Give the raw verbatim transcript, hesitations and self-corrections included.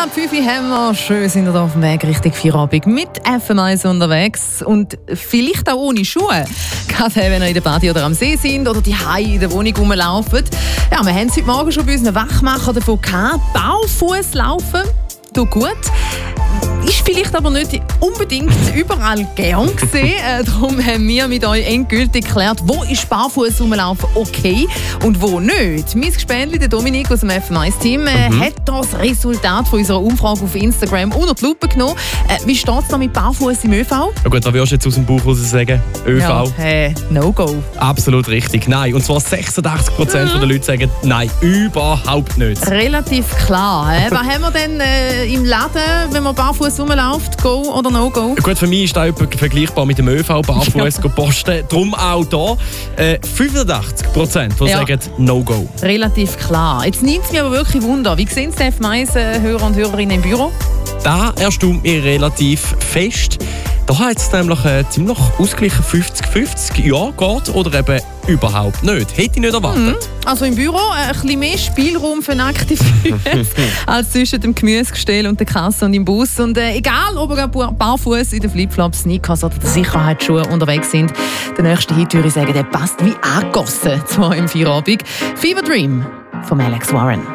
ab fünf Uhr haben wir schön sind wir auf dem Weg Richtung Feierabend mit F M eins unterwegs und vielleicht auch ohne Schuhe. Gerade wenn ihr in der Badi oder am See sind oder die Hai in der Wohnung rumlaufen. Ja, wir haben es heute Morgen schon bei unseren Wachmachern davon gehabt. Barfuß laufen, tut gut. Ist vielleicht aber nicht unbedingt überall gern gesehen. Äh, darum haben wir mit euch endgültig geklärt, wo ist barfuß rumlaufen okay und wo nicht. Mein Gespendli, der Dominik aus dem F M eins-Team, äh, mhm. hat das Resultat von unserer Umfrage auf Instagram unter die Lupe genommen. Äh, wie steht es da mit barfuß im ÖV? Ja gut, was würdest du jetzt aus dem Bauch raus sagen? ÖV? Ja, hey, No-Go. Absolut richtig, nein. Und zwar sechsundachtzig Prozent mhm. der Leute sagen nein, überhaupt nicht. Relativ klar. Äh. Was haben wir denn äh, im Laden, wenn man barfuß rumläuft, Go oder No-Go? Gut, für mich ist das vergleichbar mit dem ÖV, barfuß ja. posten. Darum auch hier äh, fünfundachtzig Prozent, die ja. sagen No-Go. Relativ klar. Jetzt nimmt es mich aber wirklich Wunder. Wie sehen es die F M eins-Hörer und Hörerinnen im Büro? Das erstaunt mich relativ fest. Da hat es nämlich äh, ziemlich ausgeglichen fünfzig fünfzig. Ja, geht oder eben überhaupt nicht. Hätte ich nicht erwartet. Mhm. Also im Büro äh, ein bisschen mehr Spielraum für nackte Füße als zwischen dem Gemüsegestell und der Kasse und im Bus. Und äh, egal, ob ihr barfuß in den Flipflops, Sneakers oder den Sicherheitsschuhen unterwegs sind, der nächste Hit, würde ich sagen, der passt wie angegossen zu eurem Feierabend. Fever Dream von Alex Warren.